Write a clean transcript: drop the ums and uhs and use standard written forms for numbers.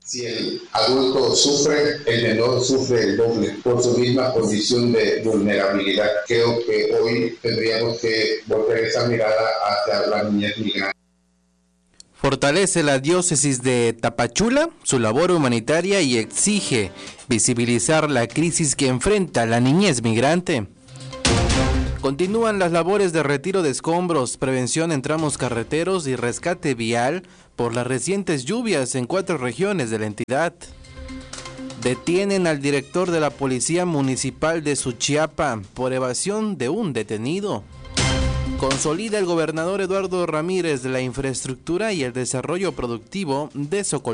Si el adulto sufre, el menor sufre el doble por su misma condición de vulnerabilidad. Creo que hoy tendríamos que volver esa mirada hacia la niñez migrante. Fortalece la diócesis de Tapachula su labor humanitaria y exige visibilizar la crisis que enfrenta la niñez migrante. Continúan las labores de retiro de escombros, prevención en tramos carreteros y rescate vial por las recientes lluvias en 4 regiones de la entidad. Detienen al director de la Policía Municipal de Suchiapa por evasión de un detenido. Consolida el gobernador Eduardo Ramírez la infraestructura y el desarrollo productivo de Socotlán.